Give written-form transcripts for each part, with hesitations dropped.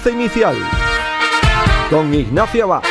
Once Inicial con Ignacio Abad.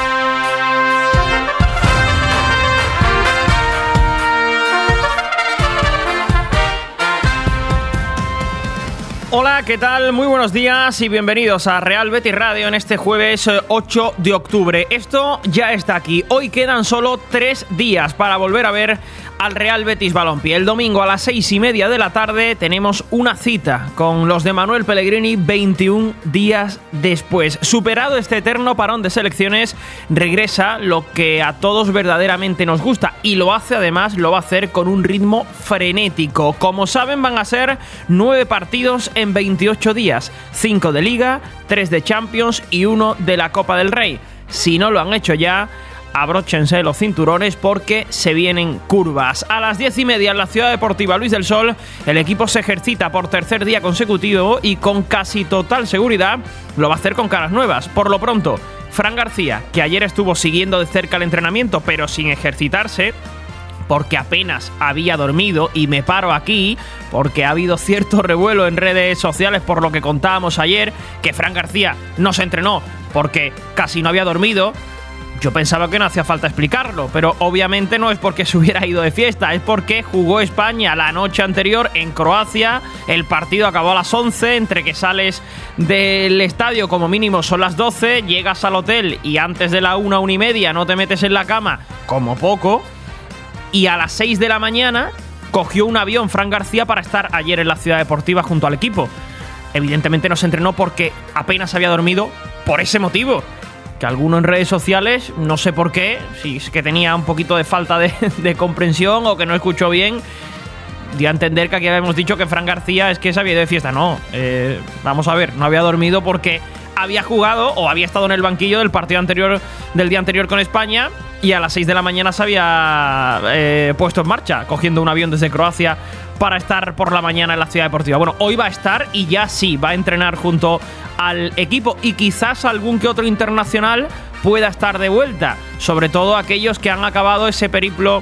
Hola, ¿qué tal? Muy buenos días y bienvenidos a Real Betis Radio en este jueves 8 de octubre. Esto ya está aquí. Hoy quedan solo 3 días para volver a ver al Real Betis Balompié. El domingo a las 6:30 de la tarde tenemos una cita con los de Manuel Pellegrini 21 días después. Superado este eterno parón de selecciones, regresa lo que a todos verdaderamente nos gusta y lo hace además, lo va a hacer con un ritmo frenético. Como saben, van a ser 9 partidos en 28 días, 5 de Liga, 3 de Champions y 1 de la Copa del Rey. Si no lo han hecho ya, abróchense los cinturones porque se vienen curvas. A las 10:30 en la Ciudad Deportiva Luis del Sol, el equipo se ejercita por tercer día consecutivo y con casi total seguridad lo va a hacer con caras nuevas. Por lo pronto, Fran García, que ayer estuvo siguiendo de cerca el entrenamiento pero sin ejercitarse, porque apenas había dormido, y me paro aquí porque ha habido cierto revuelo en redes sociales por lo que contábamos ayer, que Fran García no se entrenó porque casi no había dormido. Yo pensaba que no hacía falta explicarlo, pero obviamente no es porque se hubiera ido de fiesta, es porque jugó España la noche anterior en Croacia. El partido acabó a las 11, entre que sales del estadio como mínimo son las 12, llegas al hotel y antes de la 1:30 no te metes en la cama, como poco. Y a las 6 de la mañana cogió un avión Fran García para estar ayer en la Ciudad Deportiva junto al equipo. Evidentemente no se entrenó porque apenas había dormido por ese motivo. Que alguno en redes sociales, no sé por qué, si es que tenía un poquito de falta de comprensión o que no escuchó bien, dio a entender que aquí habíamos dicho que Fran García es que se había ido de fiesta. No, vamos a ver, no había dormido porque había jugado o había estado en el banquillo del partido anterior, del día anterior con España, y a las 6 de la mañana se había puesto en marcha, cogiendo un avión desde Croacia para estar por la mañana en la Ciudad Deportiva. Bueno, hoy va a estar y ya sí, va a entrenar junto al equipo y quizás algún que otro internacional pueda estar de vuelta, sobre todo aquellos que han acabado ese periplo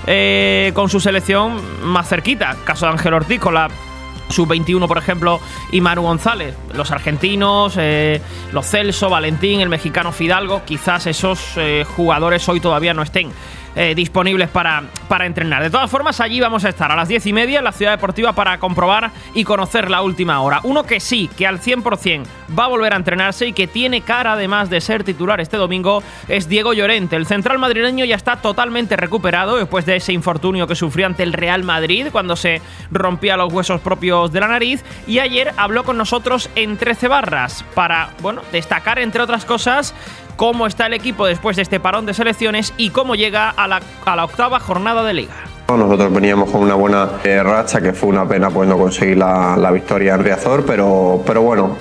con su selección más cerquita, caso de Ángel Ortiz con la Sub-21, por ejemplo, y Manu González. Los argentinos, los Celso, Valentín, el mexicano Fidalgo, quizás esos jugadores hoy todavía no estén disponibles para entrenar. De todas formas, allí vamos a estar a las 10:30 en la Ciudad Deportiva para comprobar y conocer la última hora. Uno que sí, que al 100% va a volver a entrenarse y que tiene cara además de ser titular este domingo, es Diego Llorente. El central madrileño ya está totalmente recuperado después de ese infortunio que sufrió ante el Real Madrid cuando se rompía los huesos propios de la nariz, y ayer habló con nosotros en 13 barras para, bueno, destacar entre otras cosas cómo está el equipo después de este parón de selecciones y cómo llega a la 8ª jornada de Liga. Nosotros veníamos con una buena racha, que fue una pena pues no conseguir la victoria en Riazor, pero bueno,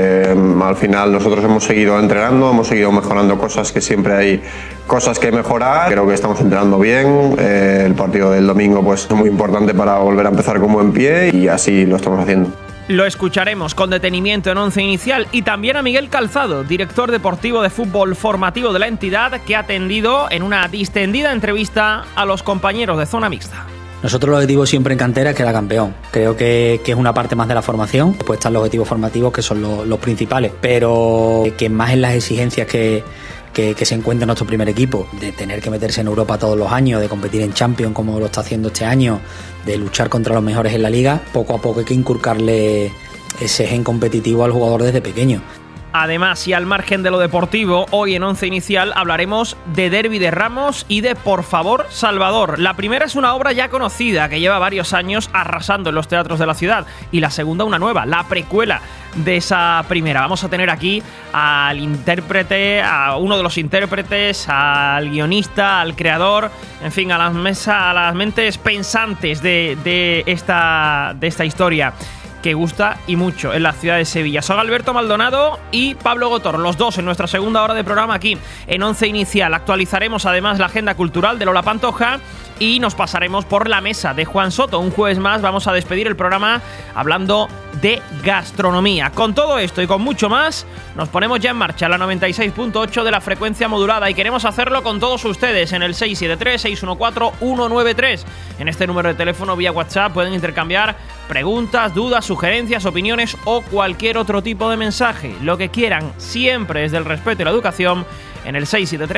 al final nosotros hemos seguido entrenando, hemos seguido mejorando cosas, que siempre hay cosas que mejorar. Creo que estamos entrenando bien, el partido del domingo pues es muy importante para volver a empezar con buen pie y así lo estamos haciendo. Lo escucharemos con detenimiento en Once Inicial, y también a Miguel Calzado, director deportivo de fútbol formativo de la entidad, que ha atendido en una distendida entrevista a los compañeros de zona mixta. Nosotros el objetivo siempre en cantera es quedar campeón. Creo que es una parte más de la formación. Después están los objetivos formativos, que son los principales, pero que más en las exigencias que se encuentra nuestro primer equipo, de tener que meterse en Europa todos los años, de competir en Champions como lo está haciendo este año, de luchar contra los mejores en la Liga. Poco a poco hay que inculcarle ese gen competitivo al jugador desde pequeño. Además, y al margen de lo deportivo, hoy en Once Inicial hablaremos de Derbi de Ramos y de Por favor, Salvador. La primera es una obra ya conocida que lleva varios años arrasando en los teatros de la ciudad, y la segunda una nueva, la precuela de esa primera. Vamos a tener aquí al intérprete, a uno de los intérpretes, al guionista, al creador, en fin, a las mentes pensantes de esta historia, que gusta y mucho en la ciudad de Sevilla. Son Alberto Maldonado y Pablo Gotor, los dos en nuestra segunda hora de programa aquí en Once Inicial. Actualizaremos además la agenda cultural de Lola Pantoja y nos pasaremos por la mesa de Juan Soto. Un jueves más vamos a despedir el programa hablando de gastronomía. Con todo esto y con mucho más, nos ponemos ya en marcha la 96.8 de la frecuencia modulada, y queremos hacerlo con todos ustedes en el 673-614-193. En este número de teléfono vía WhatsApp pueden intercambiar preguntas, dudas, sugerencias, opiniones o cualquier otro tipo de mensaje. Lo que quieran, siempre desde el respeto y la educación, en el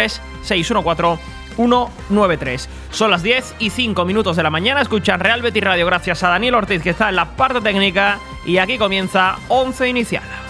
673-614-193. Son las 10:05 de la mañana. Escuchan Real Betis Radio gracias a Daniel Ortiz, que está en la parte técnica. Y aquí comienza Once Inicial.